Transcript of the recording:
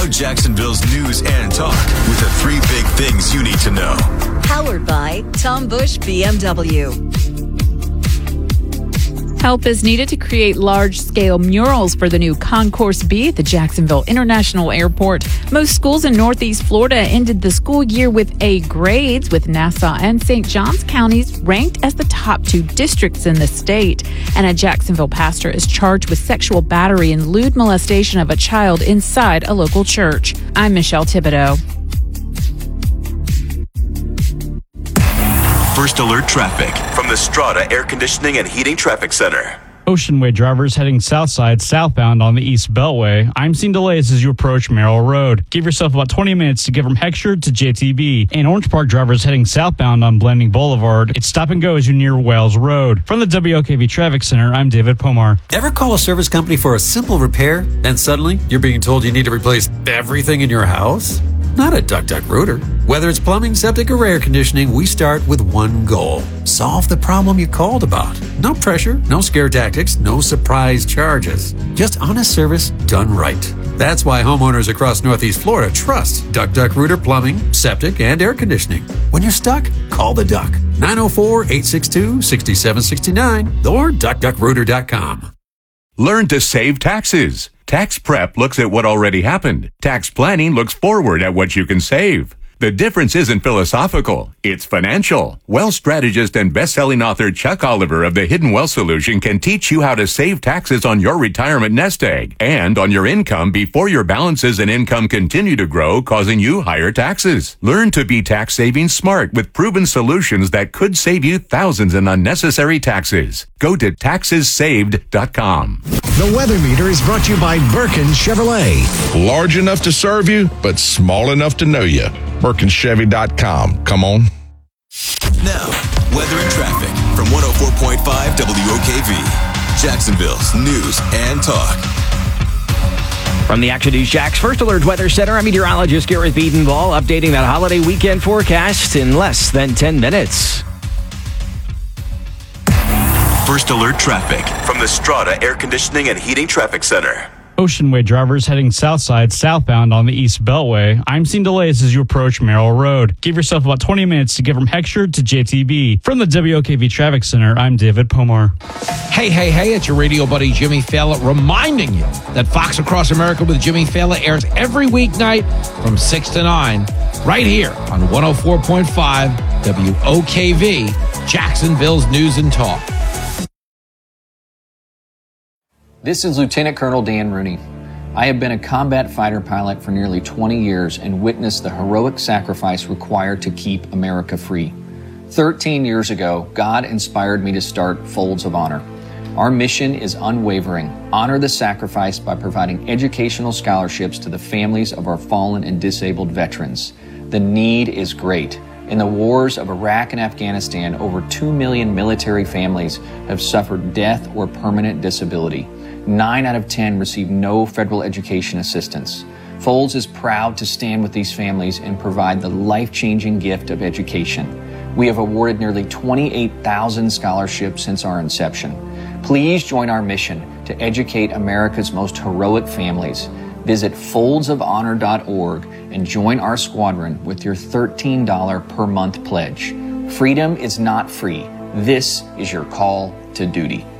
Now Jacksonville's news and talk with the 3 big things you need to know. Powered by Tom Bush BMW. Help is needed to create large-scale murals for the new Concourse B at the Jacksonville International Airport. Most schools in Northeast Florida ended the school year with A grades, with Nassau and St. Johns counties ranked as the top 2 districts in the state. And a Jacksonville pastor is charged with sexual battery and lewd molestation of a child inside a local church. I'm Michelle Thibodeau. First Alert Traffic from the Strata Air Conditioning and Heating Traffic Center. Oceanway drivers heading southside southbound on the East Beltway. I'm seeing delays as you approach Merrill Road. Give yourself about 20 minutes to get from Heckscher to JTB. And Orange Park drivers heading southbound on Blanding Boulevard. It's stop and go as you near Wales Road. From the WOKV Traffic Center, I'm David Pomar. Ever call a service company for a simple repair, and suddenly you're being told you need to replace everything in your house? Not at DuckDuckRooter. Whether it's plumbing, septic, or air conditioning, we start with one goal. Solve the problem you called about. No pressure, no scare tactics, no surprise charges. Just honest service done right. That's why homeowners across Northeast Florida trust DuckDuckRooter Plumbing, Septic, and Air Conditioning. When you're stuck, call the Duck. 904-862-6769 or DuckDuckRooter.com. Learn to save taxes. Tax prep looks at what already happened. Tax planning looks forward at what you can save. The difference isn't philosophical, it's financial. Wealth strategist and best-selling author Chuck Oliver of The Hidden Wealth Solution can teach you how to save taxes on your retirement nest egg and on your income before your balances and income continue to grow, causing you higher taxes. Learn to be tax saving smart with proven solutions that could save you thousands in unnecessary taxes. Go to taxessaved.com. The weather meter is brought to you by Birkin Chevrolet. Large enough to serve you, but small enough to know you. BirkinChevy.com. Come on. Now, weather and traffic from 104.5 WOKV. Jacksonville's news and talk. From the Action News Jax First Alert Weather Center, I'm meteorologist Gareth Beadenball, updating that holiday weekend forecast in less than 10 minutes. First Alert Traffic from the Strata Air Conditioning and Heating Traffic Center. Oceanway drivers heading southside southbound on the East Beltway. I'm seeing delays as you approach Merrill Road. Give yourself about 20 minutes to get from Heckscher to JTB. From the WOKV Traffic Center, I'm David Pomar. Hey, it's your radio buddy Jimmy Fallon reminding you that Fox Across America with Jimmy Fallon airs every weeknight from 6 to 9 right here on 104.5 WOKV, Jacksonville's News and Talk. This is Lieutenant Colonel Dan Rooney. I have been a combat fighter pilot for nearly 20 years and witnessed the heroic sacrifice required to keep America free. 13 years ago, God inspired me to start Folds of Honor. Our mission is unwavering. Honor the sacrifice by providing educational scholarships to the families of our fallen and disabled veterans. The need is great. In the wars of Iraq and Afghanistan, over 2 million military families have suffered death or permanent disability. 9 out of 10 receive no federal education assistance. Folds is proud to stand with these families and provide the life-changing gift of education. We have awarded nearly 28,000 scholarships since our inception. Please join our mission to educate America's most heroic families. Visit foldsofhonor.org and join our squadron with your $13 per month pledge. Freedom is not free. This is your call to duty.